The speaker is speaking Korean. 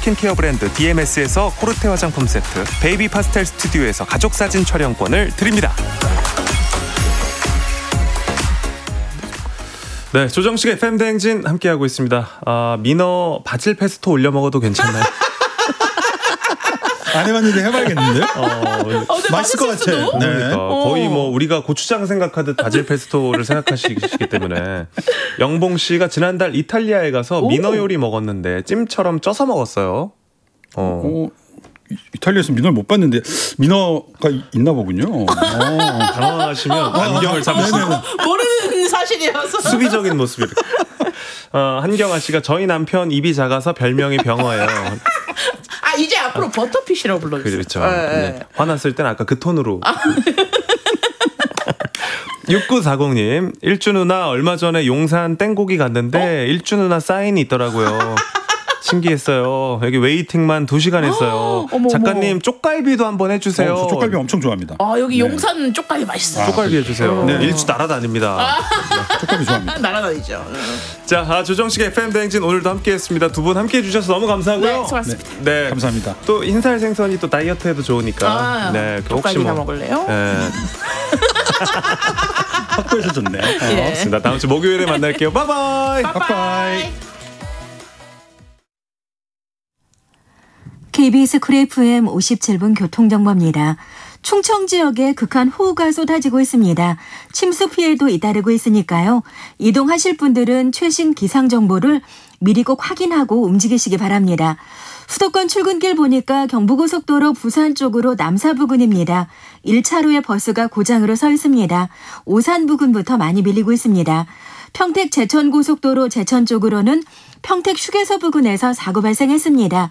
스킨케어 브랜드 DMS에서 코르테 화장품 세트, 베이비 파스텔 스튜디오에서 가족사진 촬영권을 드립니다. 네, 조정식의 FM 대행진 함께하고 있습니다. 민어 바질 페스토 올려 먹어도 괜찮나요? 안 해봤는데 해봐야겠는데요? 맛있을 것 같아. 네. 그러니까 거의 뭐 우리가 고추장 생각하듯 바질 페스토를 생각하시기 때문에 영봉 씨가 지난달 이탈리아에 가서 민어 요리 먹었는데 찜처럼 쪄서 먹었어요. 이탈리아에서 민어를 못 봤는데 민어가 있나 보군요. 당황하시면 안경을 잡으시면 모르는 사실이어서 수비적인 모습이 이렇게. 한경아 씨가 저희 남편 입이 작아서 별명이 병어예요. 이제 앞으로 버터피쉬라고 불러주세요. 그렇죠. 네. 화났을 땐 아까 그 톤으로. 6940님, 일주 누나 얼마 전에 용산 땡고기 갔는데 일주 누나 사인이 있더라고요. 신기했어요. 여기 웨이팅만 2시간 했어요. 작가님 쪽갈비도 한번 해주세요. 저 쪽갈비 엄청 좋아합니다. 여기 용산 쪽갈비 맛있어요. 쪽갈비 해주세요. 네. 일주 날아다닙니다. 쪽갈비 좋아합니다. 날아다니죠. 자, 조정식의 FM 대행진 오늘도 함께했습니다. 두 분 함께해 주셔서 너무 감사하고요. 네, 수고하셨습니다. 네, 감사합니다. 또 흰살 생선이 또 다이어트에도 좋으니까. 네, 쪽갈비나 먹을래요? 네. 확보해서 좋네. 맞습니다. 다음 주 목요일에 만날게요. 바이바이. 바이바이. KBS 쿨 FM 57분 교통정보입니다. 충청 지역에 극한 호우가 쏟아지고 있습니다. 침수 피해도 잇따르고 있으니까요. 이동하실 분들은 최신 기상 정보를 미리 꼭 확인하고 움직이시기 바랍니다. 수도권 출근길 보니까 경부고속도로 부산 쪽으로 남사 부근입니다. 1차로에 버스가 고장으로 서 있습니다. 오산 부근부터 많이 밀리고 있습니다. 평택 제천고속도로 제천 쪽으로는 평택 휴게소 부근에서 사고 발생했습니다.